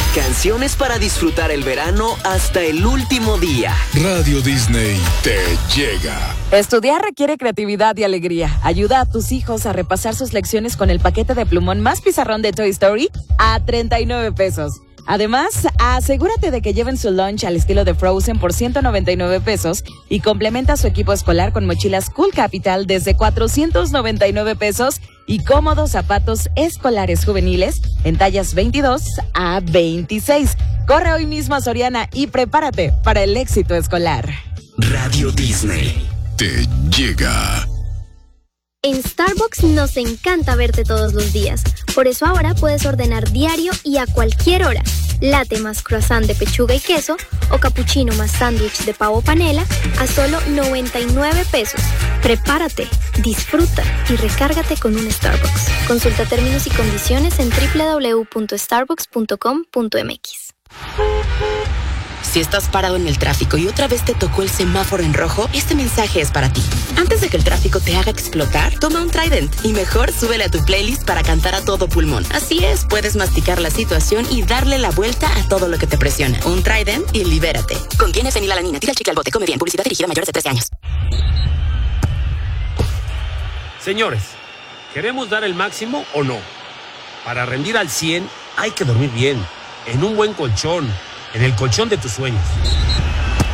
Canciones para disfrutar el verano hasta el último día. Radio Disney te llega. Estudiar requiere creatividad y alegría. Ayuda a tus hijos a repasar sus lecciones con el paquete de plumón más pizarrón de Toy Story a 39 pesos. Además, asegúrate de que lleven su lunch al estilo de Frozen por 199 pesos y complementa su equipo escolar con mochilas Cool Capital desde 499 pesos y cómodos zapatos escolares juveniles en tallas 22 a 26. Corre hoy mismo a Soriana y prepárate para el éxito escolar. Radio Disney te llega. En Starbucks nos encanta verte todos los días. Por eso ahora puedes ordenar diario y a cualquier hora. Latte más croissant de pechuga y queso o cappuccino más sándwich de pavo panela a solo 99 pesos. Prepárate, disfruta y recárgate con un Starbucks. Consulta términos y condiciones en www.starbucks.com.mx. Si estás parado en el tráfico y otra vez te tocó el semáforo en rojo, este mensaje es para ti. Antes de que el tráfico te haga explotar, toma un Trident y mejor súbele a tu playlist para cantar a todo pulmón. Así es, puedes masticar la situación y darle la vuelta a todo lo que te presiona. Un Trident y libérate. Contiene fenilalanina. Tira el chicle al bote. Come bien. Publicidad dirigida a mayores de 13 años. Señores, ¿queremos dar el máximo o no? Para rendir al 100 hay que dormir bien, en un buen colchón, en el colchón de tus sueños.